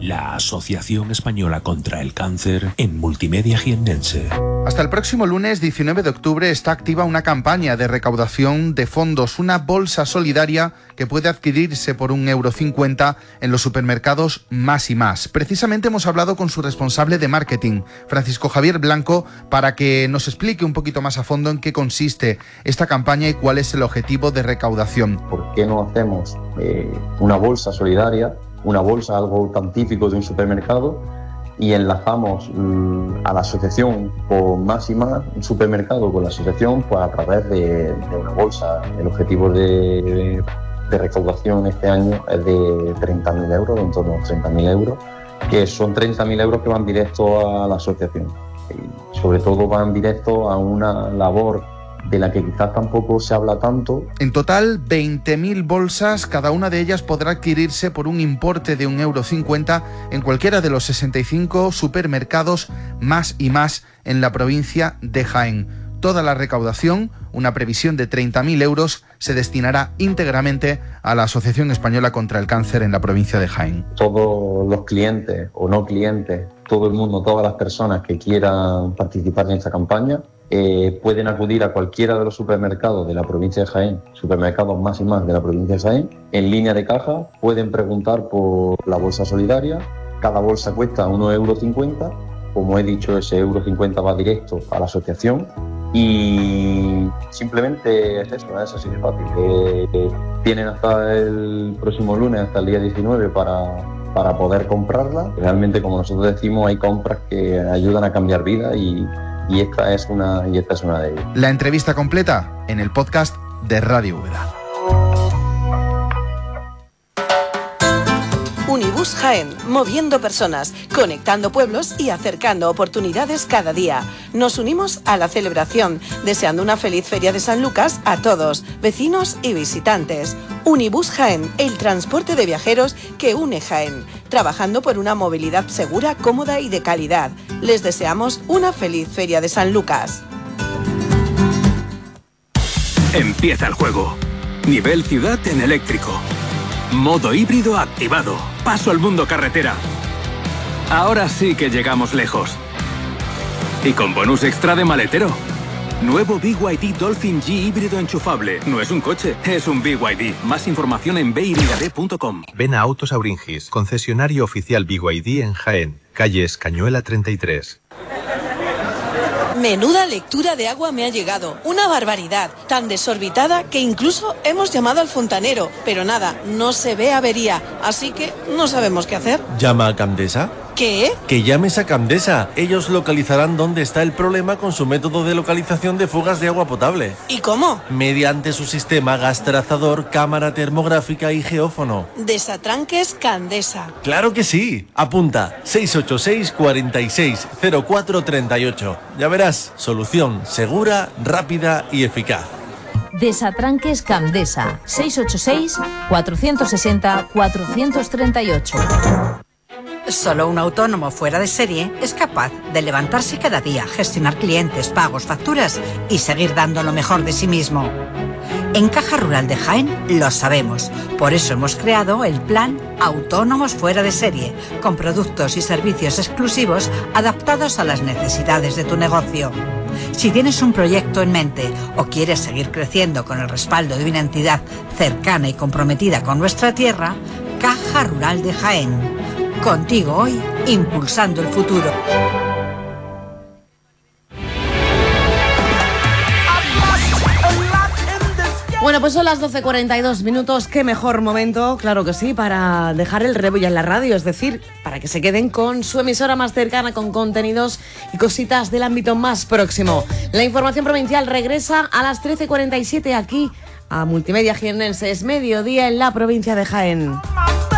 la Asociación Española contra el Cáncer en Multimedia Jiennense. Hasta el próximo lunes 19 de octubre está activa una campaña de recaudación de fondos, una bolsa solidaria que puede adquirirse por €1,50 en los supermercados Más y Más. Precisamente hemos hablado con su responsable de marketing, Francisco Javier Blanco, para que nos explique un poquito más a fondo en qué consiste esta campaña y cuál es el objetivo de recaudación. ¿Por qué no hacemos una bolsa solidaria, una bolsa, algo tan típico de un supermercado, y enlazamos a la asociación con Más y Más, un supermercado con la asociación, pues a través de una bolsa? El objetivo de recaudación este año es de 30.000 euros, en torno a 30.000 euros, que son 30.000 euros que van directo a la asociación. Y sobre todo van directo a una labor de la que quizás tampoco se habla tanto. En total, 20.000 bolsas, cada una de ellas podrá adquirirse por un importe de €1,50 en cualquiera de los 65 supermercados Más y Más en la provincia de Jaén. Toda la recaudación, una previsión de 30.000 euros, se destinará íntegramente a la Asociación Española contra el Cáncer en la provincia de Jaén. Todos los clientes o no clientes, todo el mundo, todas las personas que quieran participar en esta campaña, pueden acudir a cualquiera de los supermercados de la provincia de Jaén, supermercados Más y Más de la provincia de Jaén, en línea de caja, pueden preguntar por la bolsa solidaria. Cada bolsa cuesta €1,50. Como he dicho, ese €1,50 va directo a la asociación. Y simplemente es eso, es así de fácil. Tienen hasta el próximo lunes, hasta el día 19, para poder comprarla. Realmente, como nosotros decimos, hay compras que ayudan a cambiar vida y esta es una de ellas. La entrevista completa en el podcast de Radio Úbeda. Unibus Jaén, moviendo personas, conectando pueblos y acercando oportunidades cada día. Nos unimos a la celebración, deseando una feliz Feria de San Lucas a todos, vecinos y visitantes. Unibus Jaén, el transporte de viajeros que une Jaén, trabajando por una movilidad segura, cómoda y de calidad. Les deseamos una feliz Feria de San Lucas. Empieza el juego. Nivel ciudad en eléctrico. Modo híbrido activado. Paso al mundo carretera. Ahora sí que llegamos lejos. Y con bonus extra de maletero. Nuevo BYD Dolphin G híbrido enchufable. No es un coche, es un BYD. Más información en byrd.com. Ven a Autos Auringis, concesionario oficial BYD en Jaén, calle Escañuela 33. Menuda lectura de agua me ha llegado. Una barbaridad. Tan desorbitada que incluso hemos llamado al fontanero. Pero nada, no se ve avería. Así que no sabemos qué hacer. ¿Llama a Camdesa? ¿Qué? Que llames a Camdesa. Ellos localizarán dónde está el problema con su método de localización de fugas de agua potable. ¿Y cómo? Mediante su sistema gas trazador, cámara termográfica y geófono. Desatranques Candesa. ¡Claro que sí! Apunta 686 46 04 38. Ya verás, solución segura, rápida y eficaz. Desatranques Candesa. 686 460 438. Solo un autónomo fuera de serie es capaz de levantarse cada día, gestionar clientes, pagos, facturas y seguir dando lo mejor de sí mismo. En Caja Rural de Jaén lo sabemos. Por eso hemos creado el plan Autónomos Fuera de Serie, con productos y servicios exclusivos adaptados a las necesidades de tu negocio. Si tienes un proyecto en mente o quieres seguir creciendo con el respaldo de una entidad cercana y comprometida con nuestra tierra, Caja Rural de Jaén. Contigo hoy, impulsando el futuro. Bueno, pues son las 12:42. Qué mejor momento, claro que sí, para dejar el rebo ya en la radio. Es decir, para que se queden con su emisora más cercana, con contenidos y cositas del ámbito más próximo. La información provincial regresa a las 13:47 aquí a Multimedia Jiennense. Es mediodía en la provincia de Jaén.